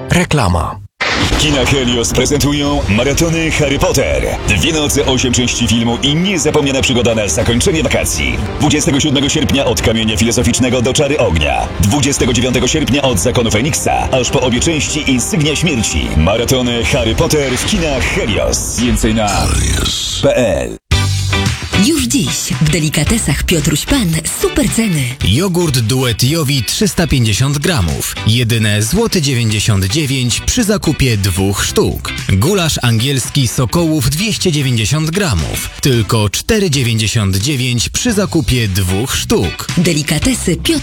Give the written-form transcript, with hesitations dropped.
Reklama. Kina Helios prezentują maratony Harry Potter. 2 noce, 8 części filmu i niezapomniana przygoda na zakończenie wakacji. 27 sierpnia od Kamienia Filozoficznego do Czary Ognia. 29 sierpnia od Zakonu Feniksa, aż po obie części Insygnia Śmierci. Maratony Harry Potter w kinach Helios. Więcej na helios.pl. Już dziś w Delikatesach Piotruś Pan super ceny. Jogurt Duet Jowi 350 gramów. Jedyne złoty 99 przy zakupie 2 sztuk. Gulasz angielski Sokołów 290 gramów. Tylko 4,99 przy zakupie 2 sztuk. Delikatesy Piotr